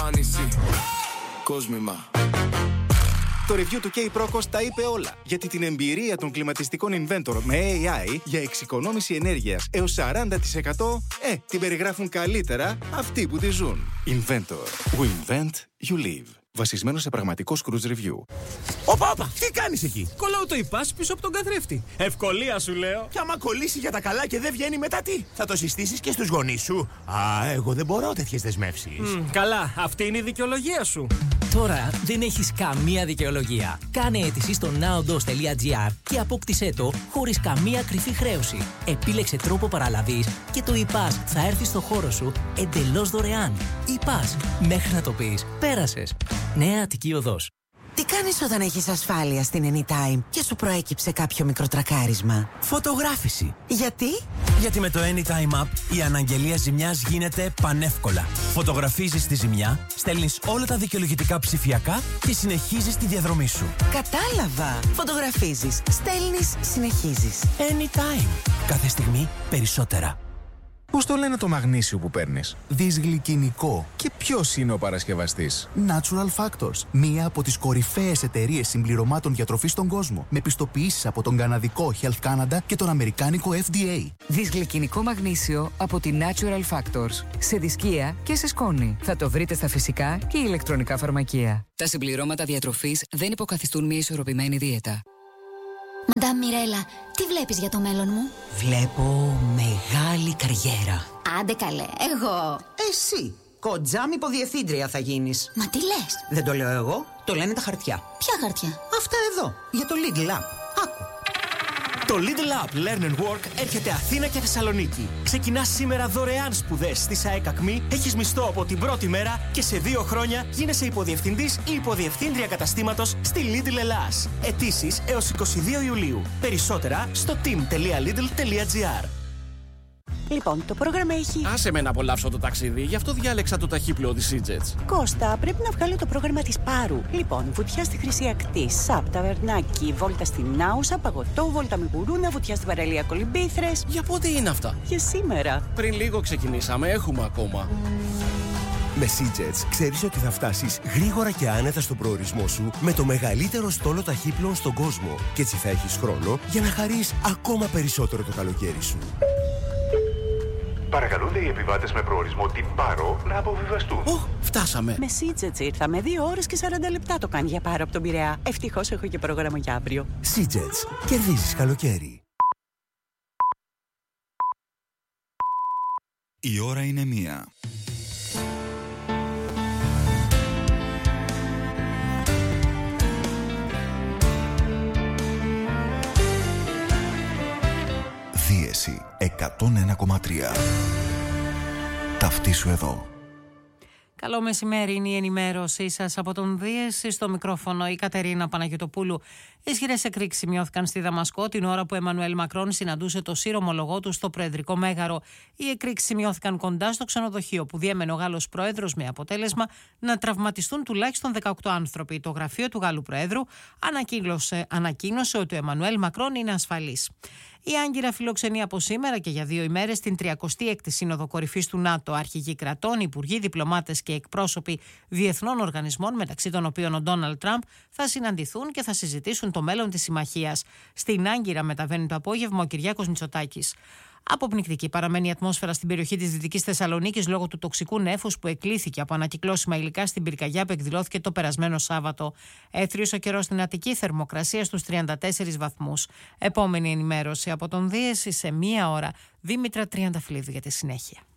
εμφάνιση. Κόσμημα. Το review του K-Procos τα είπε όλα. Γιατί την εμπειρία των κλιματιστικών Inventor με AI για εξοικονόμηση ενέργειας έως 40% την περιγράφουν καλύτερα αυτοί που τη ζουν. Inventor. We invent, you live. Βασισμένο σε πραγματικό cruise review. Όπα, τι κάνεις εκεί? Κολλάω το ιπάς πίσω από τον καθρέφτη. Ευκολία σου λέω. Κι άμα κολλήσει για τα καλά και δεν βγαίνει μετά τι? Θα το συστήσεις και στους γονείς σου? Α, εγώ δεν μπορώ τέτοιες δεσμεύσεις. Καλά, αυτή είναι η δικαιολογία σου. Τώρα δεν έχεις καμία δικαιολογία. Κάνε αίτηση στο nowdos.gr και απόκτησέ το χωρίς καμία κρυφή χρέωση. Επίλεξε τρόπο παραλαβής και το iPass θα έρθει στο χώρο σου εντελώς δωρεάν. iPass, μέχρι να το πεις, πέρασες. Νέα Αττική Οδός. Τι κάνεις όταν έχεις ασφάλεια στην Anytime και σου προέκυψε κάποιο μικρό τρακάρισμα? Φωτογράφηση. Γιατί? Γιατί με το Anytime App η αναγγελία ζημιάς γίνεται πανεύκολα. Φωτογραφίζεις τη ζημιά, στέλνεις όλα τα δικαιολογητικά ψηφιακά και συνεχίζεις τη διαδρομή σου. Κατάλαβα. Φωτογραφίζεις, στέλνεις, συνεχίζεις. Anytime. Κάθε στιγμή περισσότερα. Πώς το λένε το μαγνήσιο που παίρνεις? Δυσγλυκινικό. Και ποιος είναι ο παρασκευαστής? Natural Factors. Μία από τις κορυφαίες εταιρείες συμπληρωμάτων διατροφής στον κόσμο. Με πιστοποιήσεις από τον καναδικό Health Canada και τον αμερικάνικο FDA. Δυσγλυκινικό μαγνήσιο από τη Natural Factors. Σε δισκία και σε σκόνη. Θα το βρείτε στα φυσικά και ηλεκτρονικά φαρμακεία. Τα συμπληρώματα διατροφής δεν υποκαθιστούν μια ισορροπημένη δίαιτα. Μαντάμ Μιρέλα, τι βλέπεις για το μέλλον μου? Βλέπω μεγάλη καριέρα. Άντε καλέ, εγώ. Εσύ, κοντζάμ υποδιευθύντρια θα γίνεις. Μα τι λες? Δεν το λέω εγώ, το λένε τα χαρτιά. Ποια χαρτιά? Αυτά εδώ, για το Lidl App. Άκου. Το Lidl App Learn and Work έρχεται Αθήνα και Θεσσαλονίκη. Ξεκινάς σήμερα δωρεάν σπουδές στη ΣΑΕΚ Ακμή, έχεις μισθό από την πρώτη μέρα και σε 2 χρόνια γίνεσαι υποδιευθυντής ή υποδιευθύντρια καταστήματος στη Lidl Ελλάς. Αιτήσεις έως 22 Ιουλίου. Περισσότερα στο team.lidl.gr. Λοιπόν, το πρόγραμμα έχει... Άσε με να απολαύσω το ταξίδι, γι' αυτό διάλεξα το ταχύπλοο της EasyJet. Κώστα, πρέπει να βγάλω το πρόγραμμα της Πάρου. Λοιπόν, βουτιά στη Χρυσή Ακτή, ΣΑΠ, ταβερνάκι, βόλτα στην Άουσα, παγωτό, βόλτα με γουρούνα, βουτιά στην παραλία Κολυμπήθρες. Για πότε είναι αυτά? Για σήμερα. Πριν λίγο ξεκινήσαμε, έχουμε ακόμα. Με SeaJets ξέρεις ότι θα φτάσεις γρήγορα και άνετα στον προορισμό σου με το μεγαλύτερο στόλο ταχύπλοων στον κόσμο. Και έτσι θα έχεις χρόνο για να χαρείς ακόμα περισσότερο το καλοκαίρι σου. Παρακαλούνται οι επιβάτες με προορισμό την Πάρο να αποβιβαστούν. Φτάσαμε. Με SeaJets ήρθαμε. 2 ώρες και 40 λεπτά το κάνει για Πάρο από τον Πειραιά. Ευτυχώς έχω και πρόγραμμα για αύριο. SeaJets. Κερδίζεις καλοκαίρι. Η ώρα είναι 1. Δίεση 101,3. Ταυτίσου εδώ. Καλό μεσημέρι, είναι η ενημέρωσή σας από τον Δίεση. Στο μικρόφωνο η Κατερίνα Παναγιωτοπούλου. Ισχυρές εκρήξεις σημειώθηκαν στη Δαμασκό την ώρα που ο Εμμανουέλ Μακρόν συναντούσε το σύρομολογό του στο Προεδρικό Μέγαρο. Οι εκρήξεις σημειώθηκαν κοντά στο ξενοδοχείο που διέμενε ο Γάλλος Πρόεδρος, με αποτέλεσμα να τραυματιστούν τουλάχιστον 18 άνθρωποι. Το γραφείο του Γάλλου Προέδρου ανακοίνωσε ότι ο Εμμανουέλ Μακρόν είναι ασφαλής. Η Άγκυρα φιλοξενεί από σήμερα και για 2 ημέρες την 36η Σύνοδο Κορυφής του ΝΑΤΟ. Αρχηγοί κρατών, υπουργοί, διπλωμάτες και εκπρόσωποι διεθνών οργανισμών, μεταξύ των οποίων ο Ντόναλντ Τραμπ, θα συναντηθούν και θα συζητήσουν το μέλλον της συμμαχίας. Στην Άγκυρα μεταβαίνει το απόγευμα ο Κυριάκος Μητσοτάκης. Αποπνικτική παραμένει η ατμόσφαιρα στην περιοχή της Δυτικής Θεσσαλονίκης λόγω του τοξικού νέφους που εκλήθηκε από ανακυκλώσιμα υλικά στην πυρκαγιά που εκδηλώθηκε το περασμένο Σάββατο. Έθριος ο καιρός στην Αττική, θερμοκρασία στους 34 βαθμούς. Επόμενη ενημέρωση από τον Δίεση σε 1 ώρα. Δήμητρα Τριανταφυλλίδου για τη συνέχεια.